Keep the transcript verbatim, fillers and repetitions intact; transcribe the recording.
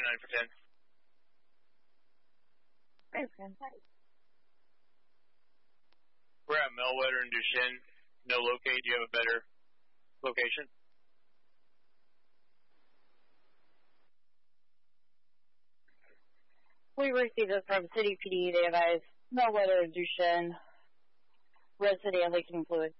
nine for ten. Okay. We're at Melwetter and Duchenne. No locate. Do you have a better location? We received this from City P D. They advise Melwetter and Duchenne. Red City and leaking fluid.